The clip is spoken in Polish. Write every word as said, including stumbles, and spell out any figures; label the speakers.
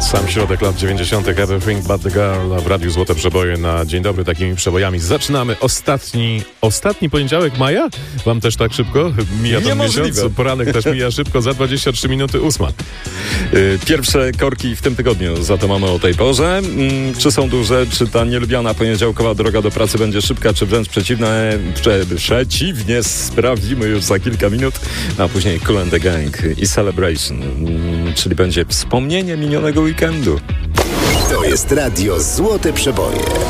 Speaker 1: Sam środek lat dziewięćdziesiątych. Everything But The Girl w Radiu Złote Przeboje na dzień dobry. Takimi przebojami zaczynamy ostatni, ostatni poniedziałek maja? Wam też tak szybko mija ten miesiąc? Poranek też mija szybko, za dwadzieścia trzy minuty ósma.
Speaker 2: Pierwsze korki w tym tygodniu, za to mamy o tej porze. Czy są duże, czy ta nielubiana poniedziałkowa droga do pracy będzie szybka, czy wręcz przeciwne, prze, przeciwnie, sprawdzimy już za kilka minut, a później Kool and the Gang i Celebration, czyli będzie wspomnienie minionego weekendu.
Speaker 3: To jest Radio Złote Przeboje.